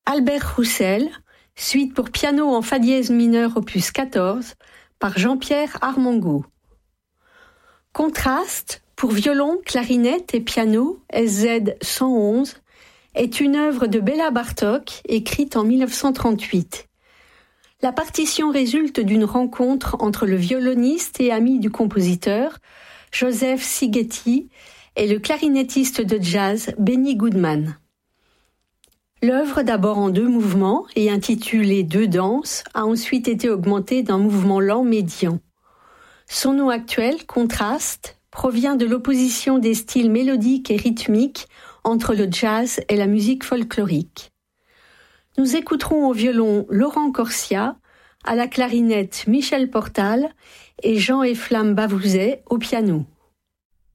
Albert Roussel, suite pour piano en fa dièse mineur opus 14, par Jean-Pierre Armengaud. Contraste pour violon, clarinette et piano, SZ 111, est une œuvre de Béla Bartók, écrite en 1938. La partition résulte d'une rencontre entre le violoniste et ami du compositeur, Joseph Szigeti, et le clarinettiste de jazz, Benny Goodman. L'œuvre, d'abord en 2 mouvements et intitulée 2 danses, a ensuite été augmentée d'un mouvement lent médian. Son nom actuel, Contraste, provient de l'opposition des styles mélodiques et rythmiques entre le jazz et la musique folklorique. Nous écouterons au violon Laurent Corsia, à la clarinette Michel Portal et Jean-Eflamme Bavouzet au piano.